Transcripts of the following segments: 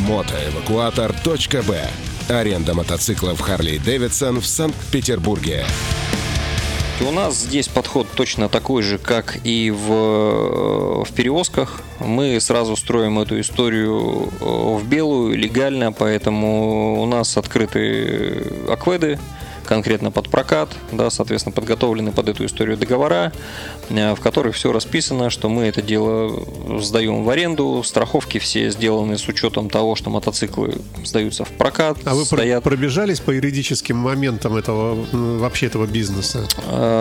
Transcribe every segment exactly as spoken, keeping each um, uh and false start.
мотоэвакуатор точка бэ. Аренда мотоциклов Harley Davidson в Санкт-Петербурге. У нас здесь подход точно такой же, как и в, в перевозках. Мы сразу строим эту историю в белую, легально, поэтому у нас открыты акведы, конкретно под прокат, да, соответственно, подготовлены под эту историю договора, в которых все расписано, что мы это дело сдаем в аренду, страховки все сделаны с учетом того, что мотоциклы сдаются в прокат. А вы стоят... пробежались по юридическим моментам этого вообще этого бизнеса?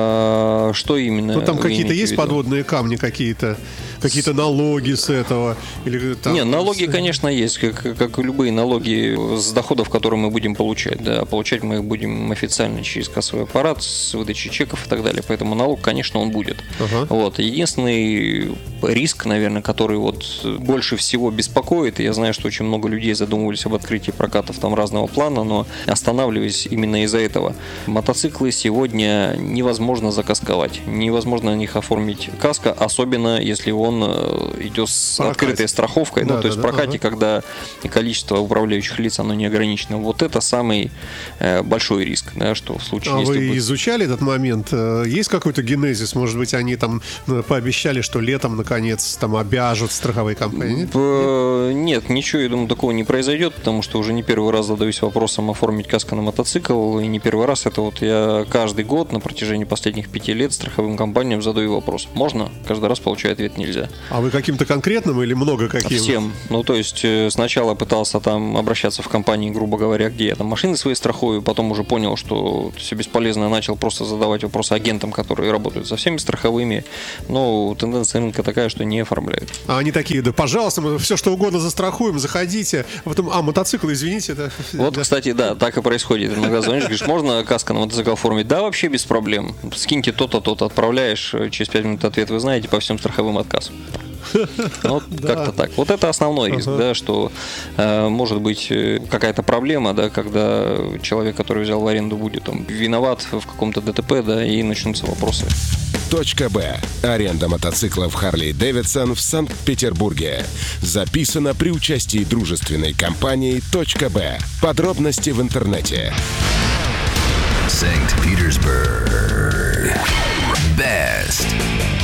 А, что именно? Ну там какие-то есть подводные камни, какие-то какие-то налоги с этого? Или, там... Не, налоги, конечно, есть, как, как и любые налоги с доходов, которые мы будем получать. Да, получать мы их будем официально через кассовый аппарат с выдачей чеков и так далее. Поэтому налог, конечно, он будет. Uh-huh. Вот. Единственный риск, наверное, который вот больше всего беспокоит, и я знаю, что очень много людей задумывались об открытии прокатов там разного плана, но останавливались именно из-за этого. Мотоциклы сегодня невозможно закасковать. Невозможно на них оформить каско, особенно если он идет с Прокат. открытой страховкой. Да, ну, то да, есть да, в прокате, ага. когда количество управляющих лиц, оно не ограничено. Вот это самый э, большой риск. Да, что в случае, а если вы будет... изучали этот момент? Есть какой-то генезис? Может быть, они там пообещали, что летом, наконец, там обяжут страховые компании? Нет? Б... Нет, ничего, я думаю, такого не произойдет, потому что уже не первый раз задаюсь вопросом оформить каско на мотоцикл, и не первый раз. Это вот я каждый год на протяжении последних пяти лет страховым компаниям задаю вопрос. Можно? Каждый раз получаю ответ нельзя. А вы каким-то конкретным или много каким? Всем. Ну, то есть сначала пытался там обращаться в компании, грубо говоря, где я там машины свои страхую, потом уже понял, что все бесполезно, начал просто задавать вопросы агентам, которые работают со всеми страховыми, но тенденция рынка такая, что не оформляют. А они такие: да, пожалуйста, мы все что угодно застрахуем, заходите. А потом, а, мотоцикл, извините. Это... Вот, да. Кстати, да, так и происходит. Иногда звонишь, говоришь, можно каско на мотоцикл оформить? Да, вообще без проблем. Скиньте то-то, то-то, отправляешь, через пять минут ответ вы знаете по всем страховым отказам. Вот да. Как-то так. Вот это основной риск, ага. да, что э, может быть какая-то проблема, да, когда человек, который взял в аренду, будет там, виноват в каком-то ДТП, да, и начнутся вопросы. Точка Б. Аренда мотоциклов Harley Davidson в Санкт-Петербурге. Записано при участии дружественной компании Точка Б. Подробности в интернете. Санкт-Петербург. Best.